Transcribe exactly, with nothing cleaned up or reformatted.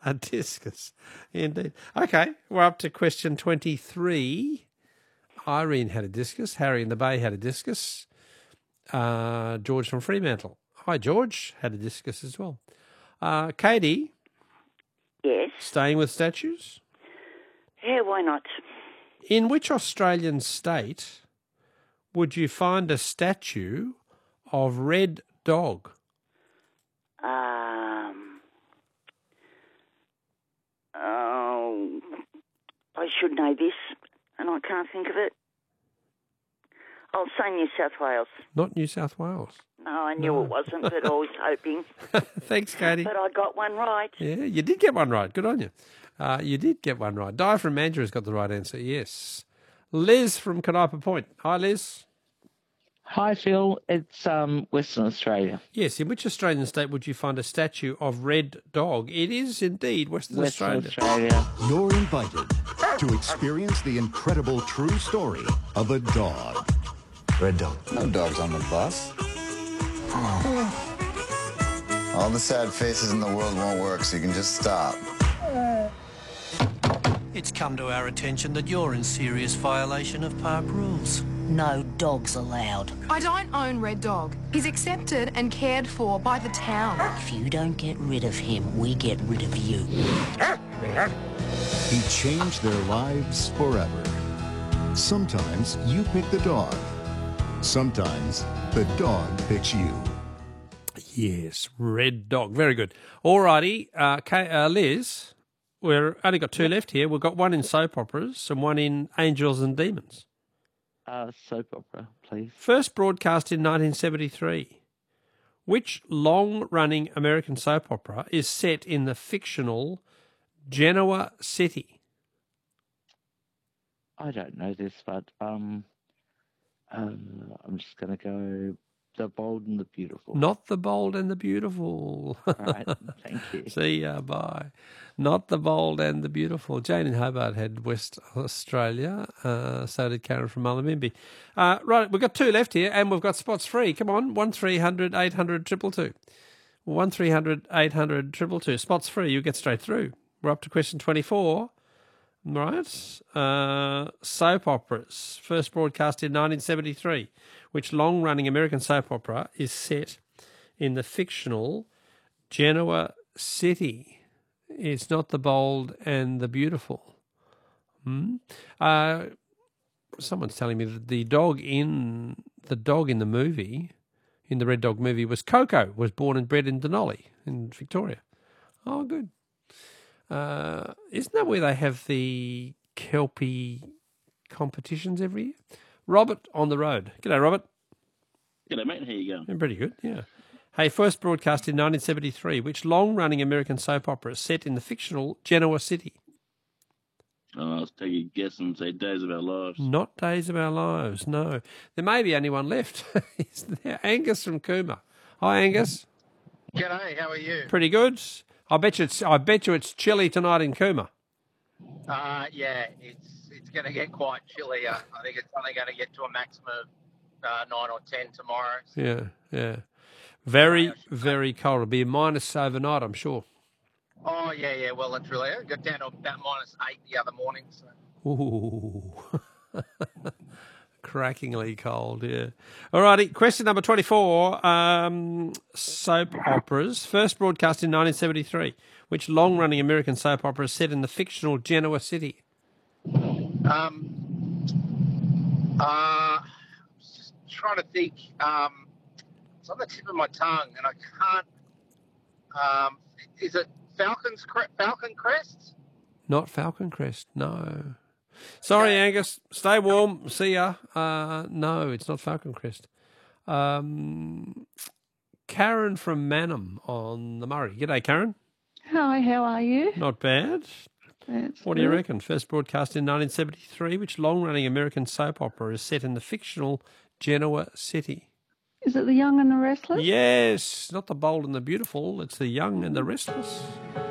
A discus, indeed. Okay, we're up to question twenty-three. Irene had a discus. Harry in the Bay had a discus. Uh, George from Fremantle. Hi, George. Had a discus as well. Uh, Katie. Yes. Staying with statues? Yeah, why not? In which Australian state would you find a statue of Red Dog? Um. Oh, I should know this, and I can't think of it. I'll say New South Wales. Not New South Wales. No, I knew No. it wasn't, but I was hoping. Thanks, Katie. But I got one right. Yeah, you did get one right. Good on you. Uh, you did get one right. Di from Mandurah has got the right answer, yes. Liz from Canopa Point. Hi, Liz. Hi, Phil. It's um, Western Australia. Yes, in which Australian state would you find a statue of Red Dog? It is indeed Western, Western Australia. Australia. You're invited to experience the incredible true story of a dog. Red Dog. No dogs on the bus. All the sad faces in the world won't work, so you can just stop. It's come to our attention that you're in serious violation of park rules. No dogs allowed. I don't own Red Dog. He's accepted and cared for by the town. If you don't get rid of him, we get rid of you. He changed their lives forever. Sometimes you pick the dog. Sometimes the dog picks you. Yes, Red Dog. Very good. All righty, uh, Kay, uh, Liz, we've only got two left here. We've got one in soap operas and one in Angels and Demons. Uh, soap opera, please. First broadcast in nineteen seventy-three. Which long-running American soap opera is set in the fictional Genoa City? I don't know this, but um, um I'm just going to go The Bold and the Beautiful. Not The Bold and the Beautiful. All right, thank you. See ya, bye. Not The Bold and the Beautiful. Jane in Hobart had West Australia. Uh, so did Karen from Mullumbimby. Uh, right, we've got two left here, and we've got spots free. Come on, one three hundred eight hundred two two two. one three hundred eight hundred two two two. Spots free, you get straight through. We're up to question twenty-four. Right. Uh, soap operas. First broadcast in nineteen seventy-three. Which long-running American soap opera is set in the fictional Genoa City? It's not The Bold and the Beautiful. Hmm? Uh, someone's telling me that the dog in the dog in the movie, in the Red Dog movie, was Coco. Was born and bred in Denali in Victoria. Oh, good. Uh, isn't that where they have the Kelpie competitions every year? Robert on the road. G'day, Robert. G'day, mate. How you going? Pretty good, yeah. Hey, first broadcast in nineteen seventy-three. Which long-running American soap opera is set in the fictional Genoa City? Oh, I'll take a guess and say Days of Our Lives. Not Days of Our Lives, no. There may be only one left. Isn't there? Angus from Cooma. Hi, Angus. G'day, how are you? Pretty good. I bet you it's. I bet you it's chilly tonight in Cooma. Uh, yeah, it's it's going to get quite chilly. Uh, I think it's only going to get to a maximum of uh, nine or ten tomorrow. So. Yeah, yeah. Very, very cold. It'll be a minus overnight, I'm sure. Oh, yeah, yeah, well and truly. I got down to about minus eight the other morning. So. Ooh. Crackingly cold, yeah. All righty, question number twenty-four. Um, soap operas. First broadcast in nineteen seventy-three. Which long-running American soap opera is set in the fictional Genoa City? Um, uh, just trying to think. Um, it's on the tip of my tongue, and I can't. Um, is it Falcon's Cre- Falcon Crest? Not Falcon Crest, no. Sorry, Angus. Stay warm. See ya. Uh, no, it's not Falcon Crest. Um, Karen from Manham on the Murray. G'day, Karen. Hi, how are you? Not bad. That's what do you good. reckon? First broadcast in nineteen seventy-three. Which long-running American soap opera is set in the fictional Genoa City? Is it The Young and the Restless? Yes. Not The Bold and the Beautiful. It's The Young and the Restless.